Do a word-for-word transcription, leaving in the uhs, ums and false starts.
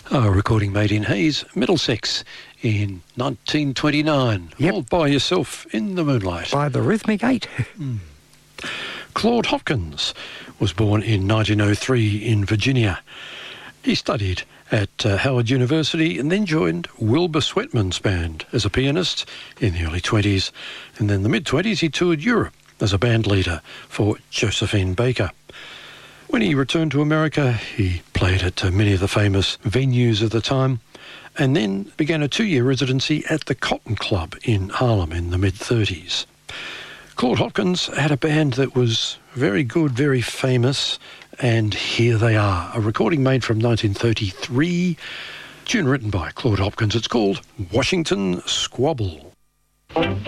A recording made in Hayes, Middlesex in nineteen twenty-nine. Yep. All by yourself in the moonlight. By the Rhythmic Eight. mm. Claude Hopkins was born in nineteen oh three in Virginia. He studied at uh, Howard University and then joined Wilbur Sweatman's band as a pianist in the early twenties. And then the mid-twenties he toured Europe as a band leader for Josephine Baker. When he returned to America, he played at uh, many of the famous venues of the time and then began a two-year residency at the Cotton Club in Harlem in the mid-thirties. Claude Hopkins had a band that was very good, very famous, and here they are. A recording made from nineteen thirty-three, tune written by Claude Hopkins. It's called Washington Squabble.